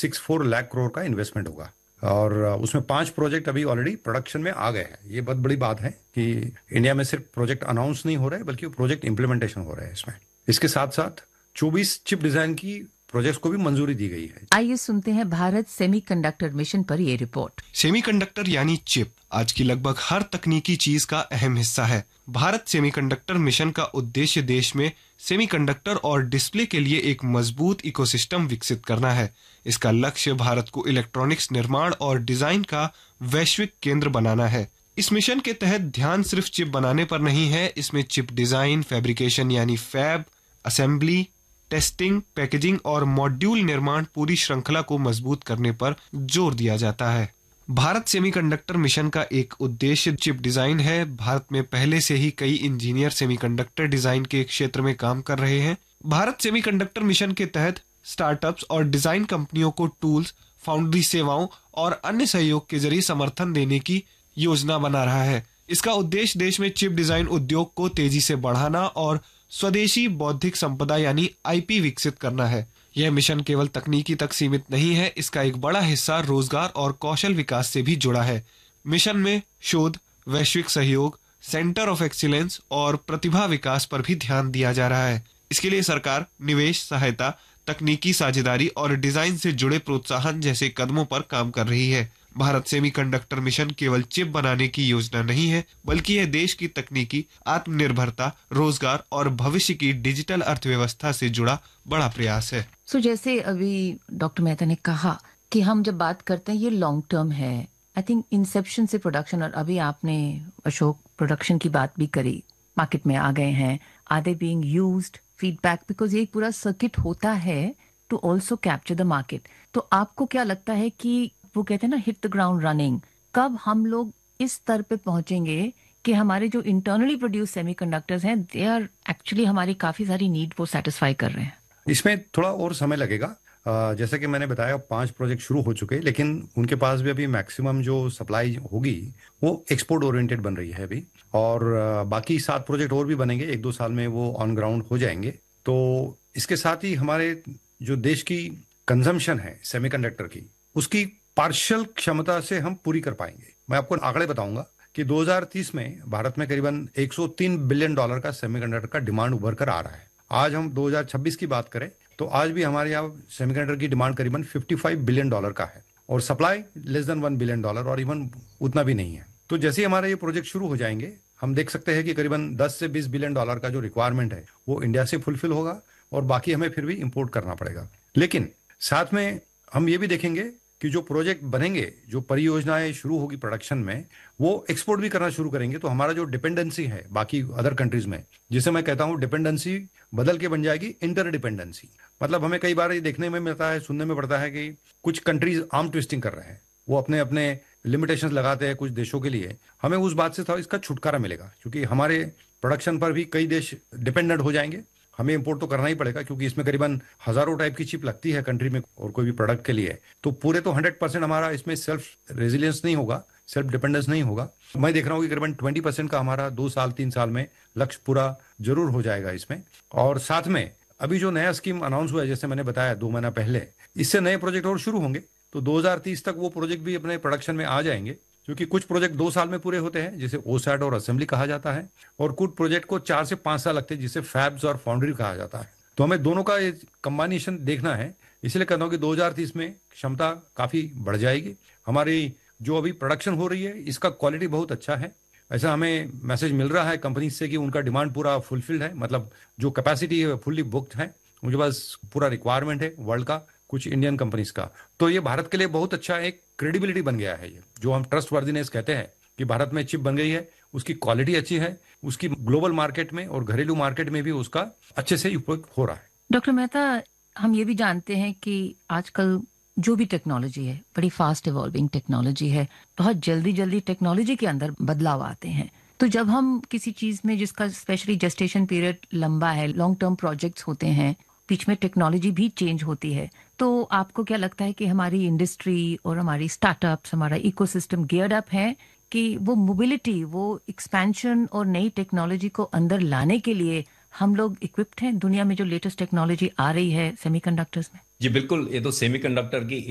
1.64 लाख करोड़ का इन्वेस्टमेंट होगा और उसमें 5 प्रोजेक्ट अभी ऑलरेडी प्रोडक्शन में आ गए हैं। ये बहुत बड़ी बात है कि इंडिया में सिर्फ प्रोजेक्ट अनाउंस नहीं हो रहे बल्कि प्रोजेक्ट इंप्लीमेंटेशन हो रहे हैं इसमें। इसके साथ साथ 24 चिप डिजाइन की प्रोजेक्ट्स को भी मंजूरी दी गई है। आइए सुनते हैं भारत सेमीकंडक्टर मिशन पर ये रिपोर्ट। सेमीकंडक्टर यानी चिप आज की लगभग हर तकनीकी चीज का अहम हिस्सा है। भारत सेमीकंडक्टर मिशन का उद्देश्य देश में सेमीकंडक्टर और डिस्प्ले के लिए एक मजबूत इकोसिस्टम विकसित करना है। इसका लक्ष्य भारत को इलेक्ट्रॉनिक्स निर्माण और डिजाइन का वैश्विक केंद्र बनाना है। इस मिशन के तहत ध्यान सिर्फ चिप बनाने पर नहीं है, इसमें चिप डिजाइन, फैब्रिकेशन यानी फैब, असेंबली, टेस्टिंग, पैकेजिंग और मॉड्यूल निर्माण पूरी श्रृंखला को मजबूत करने पर जोर दिया जाता है। भारत सेमीकंडक्टर मिशन का एक उद्देश्य चिप डिजाइन है। भारत में पहले से ही कई इंजीनियर सेमीकंडक्टर डिजाइन के क्षेत्र में काम कर रहे हैं। भारत सेमीकंडक्टर मिशन के तहत स्टार्टअप्स और डिजाइन कंपनियों को टूल्स, फाउंड्री सेवाओं और अन्य सहयोग के जरिए समर्थन देने की योजना बना रहा है। इसका उद्देश्य देश में चिप डिजाइन उद्योग को तेजी से बढ़ाना और स्वदेशी बौद्धिक संपदा यानी आईपी विकसित करना है। यह मिशन केवल तकनीकी तक सीमित नहीं है, इसका एक बड़ा हिस्सा रोजगार और कौशल विकास से भी जुड़ा है। मिशन में शोध, वैश्विक सहयोग, सेंटर ऑफ एक्सीलेंस और प्रतिभा विकास पर भी ध्यान दिया जा रहा है। इसके लिए सरकार निवेश, सहायता, तकनीकी साझेदारी और डिजाइन से जुड़े प्रोत्साहन जैसे कदमों पर काम कर रही है। भारत सेमीकंडक्टर मिशन केवल चिप बनाने की योजना नहीं है, बल्कि यह देश की तकनीकी आत्मनिर्भरता, रोजगार और भविष्य की डिजिटल अर्थव्यवस्था से जुड़ा बड़ा प्रयास है। जैसे अभी डॉक्टर मेहता ने कहा कि हम जब बात करते हैं ये लॉन्ग टर्म है। आई थिंक इंसेप्शन से प्रोडक्शन, और अभी आपने अशोक प्रोडक्शन की बात भी करी, मार्केट में आ गए हैं। Are they being used, feedback, because ये एक पूरा सर्किट होता है to also capture the market. तो आपको क्या लगता है कि वो कहते हैं ना हिट द ग्राउंड रनिंग, कब हम लोग इस स्तर पे पहुंचेंगे कि हमारे जो इंटरनली प्रोड्यूस सेमीकंडक्टर्स हैं दे आर एक्चुअली हमारी काफी सारी नीड वो सेटिस्फाई कर रहे हैं? इसमें थोड़ा और समय लगेगा। जैसे कि मैंने बताया 5 प्रोजेक्ट शुरू हो चुके हैं, लेकिन उनके पास भी अभी मैक्सिमम जो सप्लाई होगी वो एक्सपोर्ट ओरिएंटेड बन रही है अभी। और बाकी 7 प्रोजेक्ट और भी बनेंगे, 1-2 साल में वो ऑन ग्राउंड हो जाएंगे। तो इसके साथ ही हमारे जो देश की कंजम्पशन है सेमीकंडक्टर की, उसकी पार्शियल क्षमता से हम पूरी कर पाएंगे। मैं आपको आंकड़े बताऊंगा कि 2030 में भारत में करीबन $103 बिलियन का सेमीकंडक्टर का डिमांड उभर कर आ रहा है। आज हम 2026 की बात करें तो आज भी हमारे यहाँ सेमीकंडक्टर की डिमांड करीबन $55 बिलियन का है और सप्लाई लेस देन $1 बिलियन और इवन उतना भी नहीं है। तो जैसे ही हमारे ये प्रोजेक्ट शुरू हो जाएंगे, हम देख सकते हैं कि करीबन 10 से 20 बिलियन डॉलर का जो रिक्वायरमेंट है वो इंडिया से फुलफिल होगा और बाकी हमें फिर भी इंपोर्ट करना पड़ेगा। लेकिन साथ में हम ये भी देखेंगे कि जो प्रोजेक्ट बनेंगे, जो परियोजनाएं शुरू होगी प्रोडक्शन में, वो एक्सपोर्ट भी करना शुरू करेंगे। तो हमारा जो डिपेंडेंसी है बाकी अदर कंट्रीज में, जिसे मैं कहता हूं डिपेंडेंसी बदल के बन जाएगी इंटरडिपेंडेंसी। मतलब हमें कई बार ये देखने में मिलता है, सुनने में पड़ता है कि कुछ कंट्रीज आर्म ट्विस्टिंग कर रहे हैं, वो अपने अपने लिमिटेशंस लगाते हैं कुछ देशों के लिए। हमें उस बात से थोड़ा इसका छुटकारा मिलेगा, क्योंकि हमारे प्रोडक्शन पर भी कई देश डिपेंडेंट हो जाएंगे। हमें इंपोर्ट तो करना ही पड़ेगा, क्योंकि इसमें करीबन हजारों टाइप की चिप लगती है कंट्री में और कोई भी प्रोडक्ट के लिए। तो पूरे तो 100% हमारा इसमें सेल्फ रेजिलियंस नहीं होगा, सेल्फ डिपेंडेंस नहीं होगा। मैं देख रहा हूँ कि करीबन 20% का हमारा 2 साल 3 साल में लक्ष्य पूरा जरूर हो जाएगा इसमें। और साथ में अभी जो नया स्कीम अनाउंस हुआ है, जैसे मैंने बताया 2 महीना पहले, इससे नए प्रोजेक्ट और शुरू होंगे। तो 2030 तक वो प्रोजेक्ट भी अपने प्रोडक्शन में आ जाएंगे, क्योंकि कुछ प्रोजेक्ट 2 साल में पूरे होते हैं जिसे ओसैट और असेंबली कहा जाता है, और कुछ प्रोजेक्ट को 4 से 5 साल लगते हैं जिसे फैब्स और फाउंड्री कहा जाता है। तो हमें दोनों का कंबाइनेशन देखना है। इसलिए कहता हूं कि 2030 में क्षमता काफी बढ़ जाएगी। हमारी जो अभी प्रोडक्शन हो रही है इसका क्वालिटी बहुत अच्छा है। ऐसा हमें मैसेज मिल रहा है कंपनी से कि उनका डिमांड पूरा फुलफिल्ड है, मतलब जो कैपेसिटी है फुल्ली बुक्ड है, उनके पास पूरा रिक्वायरमेंट है वर्ल्ड का, कुछ इंडियन कंपनीज का। तो ये भारत के लिए बहुत अच्छा एक क्रेडिबिलिटी बन गया है। ये जो हम ट्रस्ट वर्दीनेस कहते हैं कि भारत में चिप बन गई है, उसकी क्वालिटी अच्छी है, उसकी ग्लोबल मार्केट में और घरेलू मार्केट में भी उसका अच्छे से उपयोग हो रहा है। डॉक्टर मेहता, हम ये भी जानते हैं कि आजकल जो भी टेक्नोलॉजी है बड़ी फास्ट इवॉल्विंग टेक्नोलॉजी है, बहुत जल्दी जल्दी टेक्नोलॉजी के अंदर बदलाव आते हैं। तो जब हम किसी चीज में जिसका स्पेशली जेस्टेशन पीरियड लंबा है, लॉन्ग टर्म प्रोजेक्ट्स होते हैं, बीच में टेक्नोलॉजी भी चेंज होती है, तो आपको क्या लगता है कि हमारी इंडस्ट्री और हमारी स्टार्टअप्स, हमारा इकोसिस्टम गियर्ड अप है कि वो मोबिलिटी, वो एक्सपेंशन और नई टेक्नोलॉजी को अंदर लाने के लिए हम लोग इक्विप्ड हैं दुनिया में जो लेटेस्ट टेक्नोलॉजी आ रही है सेमीकंडक्टर्स में? जी बिल्कुल, ये तो सेमीकंडक्टर की